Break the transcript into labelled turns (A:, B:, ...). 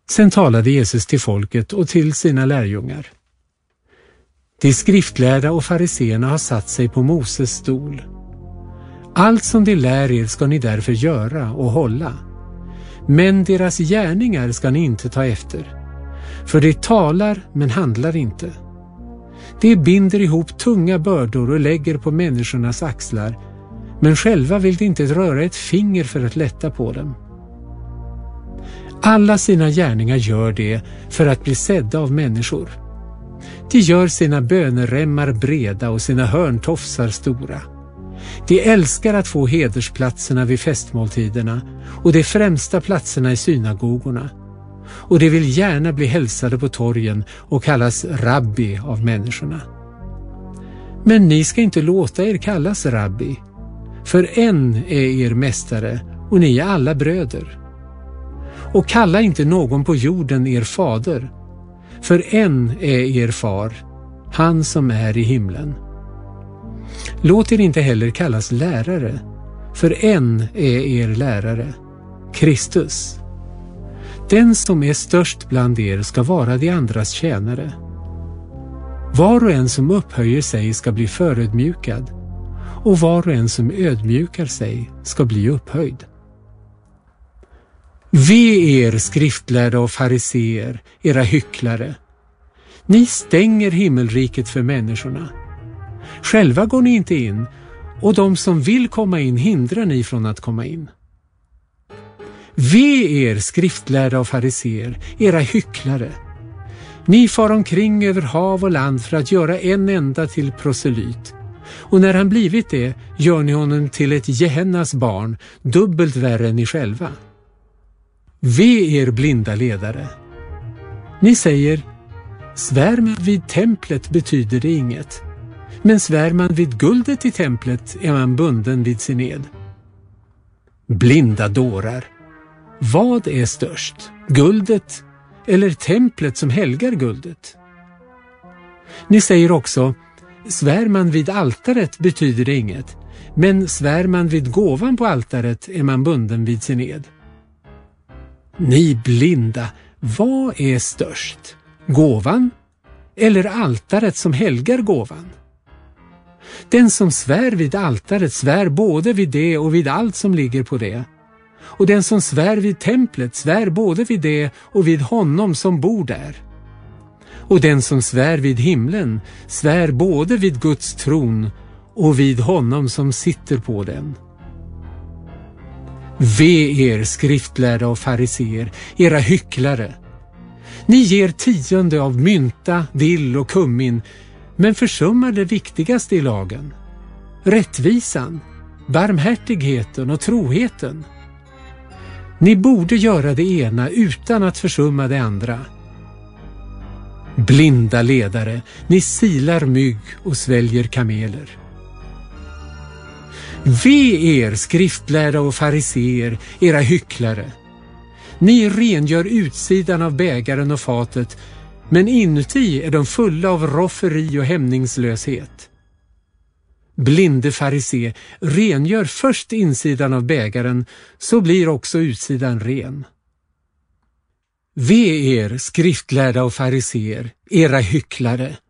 A: Sen talade Jesus till folket och till sina lärjungar. De skriftlärda och fariseerna har satt sig på Moses stol. Allt som de lär er ska ni därför göra och hålla. Men deras gärningar ska ni inte ta efter. För de talar men handlar inte. De binder ihop tunga bördor och lägger på människornas axlar. Men själva vill de inte röra ett finger för att lätta på dem. Alla sina gärningar gör det för att bli sedda av människor. De gör sina böneremmar breda och sina hörntofsar stora. De älskar att få hedersplatserna vid festmåltiderna och de främsta platserna i synagogorna. Och de vill gärna bli hälsade på torgen och kallas rabbi av människorna. Men ni ska inte låta er kallas rabbi, för en är er mästare och ni är alla bröder. Och kalla inte någon på jorden er fader, för en är er far, han som är i himlen. Låt er inte heller kallas lärare, för en är er lärare, Kristus. Den som är störst bland er ska vara de andras tjänare. Var och en som upphöjer sig ska bli förödmjukad, och var och en som ödmjukar sig ska bli upphöjd. Ve er skriftlärda och fariseer, era hycklare. Ni stänger himmelriket för människorna. Själva går ni inte in, och de som vill komma in hindrar ni från att komma in. Ve er skriftlärda och fariseer, era hycklare. Ni far omkring över hav och land för att göra en enda till proselyt. Och när han blivit det gör ni honom till ett Gehennas barn, dubbelt värre än ni själva. Ve er blinda ledare. Ni säger, svär man vid templet betyder det inget. Men svär man vid guldet i templet är man bunden vid sin ed. Blinda dårar. Vad är störst? Guldet eller templet som helgar guldet? Ni säger också, svär man vid altaret betyder det inget. Men svär man vid gåvan på altaret är man bunden vid sin ed. Ni blinda, vad är störst? Gåvan eller altaret som helgar gåvan? Den som svär vid altaret svär både vid det och vid allt som ligger på det. Och den som svär vid templet svär både vid det och vid honom som bor där. Och den som svär vid himlen svär både vid Guds tron och vid honom som sitter på den. Ve er skriftlärda och fariseer, era hycklare. Ni ger 10 av mynta, dill och kummin, men försummar det viktigaste i lagen. Rättvisan, barmhärtigheten och troheten. Ni borde göra det ena utan att försumma det andra. Blinda ledare, ni silar mygg och sväljer kameler. Ve er skriftlärda och fariseer, era hycklare. Ni rengör utsidan av bägaren och fatet, men inuti är de fulla av rofferi och hämningslöshet. Blinde farisé, rengör först insidan av bägaren, så blir också utsidan ren. Ve er skriftlärda och fariseer, era hycklare.